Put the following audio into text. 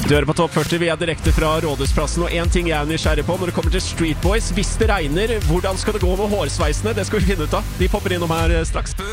Du hører på Topp 40, vi er direkte fra Rådhusplassen, og en ting jeg er nysgjerrig på når det kommer til Street Boys, hvis det regner, hvordan skal det gå med hårsveisene? Det skal vi finne ut av. De popper innom her straks.